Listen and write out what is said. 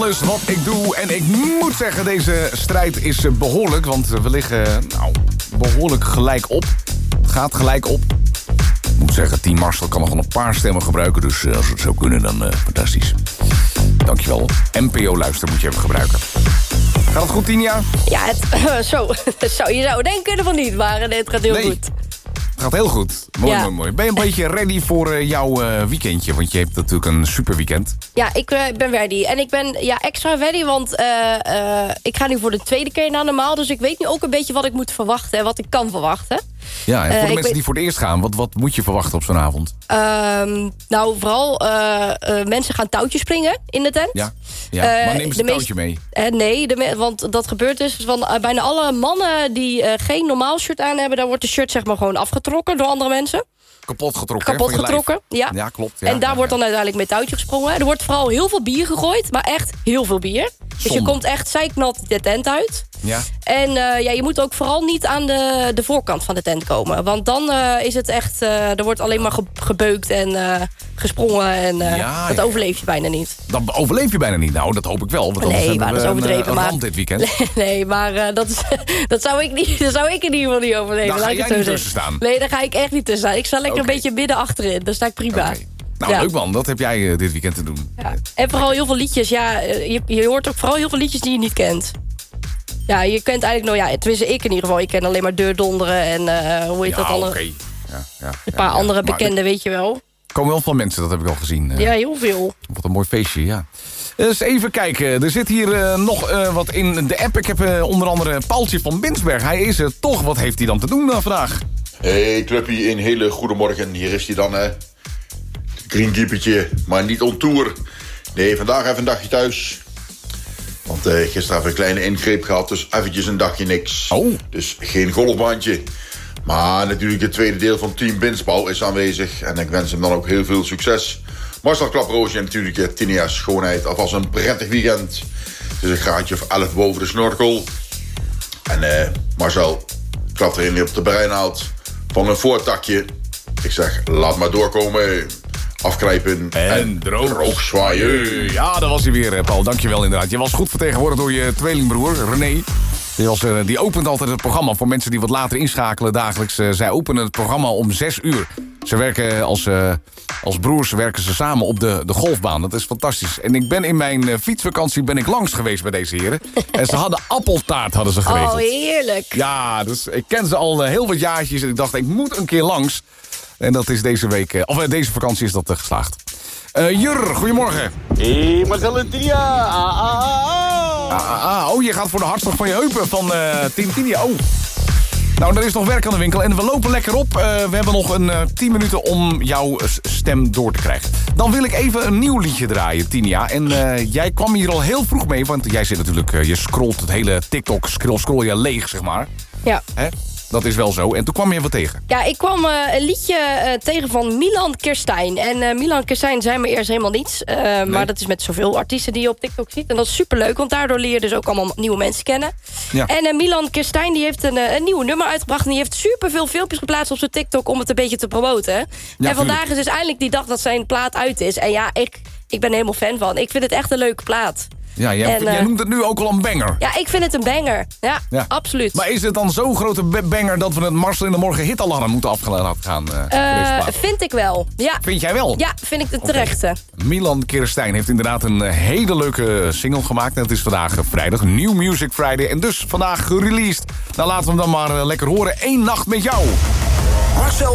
Dus wat ik doe, en ik moet zeggen, deze strijd is behoorlijk, want we liggen behoorlijk gelijk op. Het gaat gelijk op. Ik moet zeggen, Team Marcel kan nog een paar stemmen gebruiken, dus als het zou kunnen, dan fantastisch. Dankjewel. NPO-luister moet je even gebruiken. Gaat het goed, Tinia? Ja, je zou denken van niet, maar het gaat heel goed. Het gaat heel goed. Mooi. Ben je een beetje ready voor jouw weekendje? Want je hebt natuurlijk een super weekend. Ja, ik ben ready. En ik ben extra ready, want ik ga nu voor de tweede keer naar normaal. Dus ik weet nu ook een beetje wat ik moet verwachten en wat ik kan verwachten. Ja, en voor de mensen die voor het eerst gaan, wat moet je verwachten op zo'n avond? Nou, vooral mensen gaan touwtjes springen in de tent. Ja. Maar neem eens een touwtje mee. Nee, want dat gebeurt dus van bijna alle mannen die geen normaal shirt aan hebben, dan wordt de shirt zeg maar gewoon afgetrokken door andere mensen. Kapot getrokken, ja. Ja, klopt. Ja, en daar wordt dan uiteindelijk met touwtje gesprongen. Er wordt vooral heel veel bier gegooid, maar echt heel veel bier. Dus je komt echt zeiknat de tent uit. Ja. En je moet ook vooral niet aan de voorkant van de tent komen. Want dan is het echt, er wordt alleen maar gebeukt en gesprongen. En dat overleef je bijna niet. Dat overleef je bijna niet? Nou, dat hoop ik wel. Want nee, maar dat is overdreven. Een ramp dit weekend. Nee, maar dat zou ik niet. Dat zou ik in ieder geval niet overleven. Dan ga jij niet tussen staan. Nee, daar ga ik echt niet tussen staan. Ik sta lekker een beetje midden achterin. Daar sta ik prima. Okay. Nou, leuk man. Dat heb jij dit weekend te doen. Ja. En vooral heel veel liedjes. Ja, je hoort ook vooral heel veel liedjes die je niet kent. Ja, je kent eigenlijk nog... Ja, tenminste, ik in ieder geval. Ik ken alleen maar Deur Donderen en hoe heet dat alle... Okay. Een paar andere bekende, weet je wel. Er komen wel veel mensen, dat heb ik al gezien. Ja, heel veel. Wat een mooi feestje, ja. Dus even kijken. Er zit hier nog wat in de app. Ik heb onder andere Paaltje van Binsberg. Hij is er toch. Wat heeft hij dan te doen vandaag? Hey clubje, een hele goede morgen. Hier is hij dan, hè. Greenkeepertje, maar niet on tour. Nee, vandaag even een dagje thuis. Want gisteren heb ik een kleine ingreep gehad, dus eventjes een dagje niks. Oh. Dus geen golfbandje. Maar natuurlijk het tweede deel van Team Binsbouw is aanwezig. En ik wens hem dan ook heel veel succes. Marcel Klaproosje en natuurlijk Tinia's schoonheid. Alvast een prettig weekend. Het is een graadje of 11 boven de snorkel. En Marcel klapt erin op de breinaald van een voortakje. Ik zeg, laat maar doorkomen. Afkrijpen en droog zwaaien. Ja, dat was hij weer, Paul. Dankjewel inderdaad. Je was goed vertegenwoordigd door je tweelingbroer, René. Die opent altijd het programma voor mensen die wat later inschakelen dagelijks. Zij openen het programma om 6 uur. Ze werken als broers werken ze samen op de golfbaan. Dat is fantastisch. En ik ben in mijn fietsvakantie langs geweest bij deze heren. En ze hadden appeltaart geregeld. Oh, heerlijk. Ja, dus ik ken ze al heel wat jaartjes. En ik dacht, ik moet een keer langs. En dat is deze vakantie is dat geslaagd. Jur, goedemorgen. Hey, Marcel en Tinia. Oh, je gaat voor de hartslag van je heupen van Team Tinia. Oh. Nou, er is nog werk aan de winkel en we lopen lekker op. We hebben nog een 10 minuten om jouw stem door te krijgen. Dan wil ik even een nieuw liedje draaien, Tinia. En jij kwam hier al heel vroeg mee, want jij zit natuurlijk... je scrolt het hele TikTok, scroll je leeg, zeg maar. Ja. Hè? Dat is wel zo. En toen kwam je wat tegen? Ja, ik kwam een liedje tegen van Milan Kirstein. En Milan Kirstein zei me eerst helemaal niets. Nee. Maar dat is met zoveel artiesten die je op TikTok ziet. En dat is superleuk, want daardoor leer je dus ook allemaal nieuwe mensen kennen. Ja. En Milan Kirstein die heeft een nieuw nummer uitgebracht. En die heeft superveel filmpjes geplaatst op zijn TikTok om het een beetje te promoten. Ja, en vandaag is dus eindelijk die dag dat zijn plaat uit is. En ja, ik ben er helemaal fan van. Ik vind het echt een leuke plaat. Ja, jij noemt het nu ook al een banger. Ja, ik vind het een banger. Ja, absoluut. Maar is het dan zo'n grote banger dat we het Marcel in de Morgen hitalarm moeten afgelaten gaan? Vind ik wel. Ja. Vind jij wel? Ja, vind ik de terechte. Okay. Milan Kirstein heeft inderdaad een hele leuke single gemaakt. En het is vandaag vrijdag, New Music Friday. En dus vandaag gereleased. Nou, laten we hem dan maar lekker horen. 1 nacht met jou. Marcel.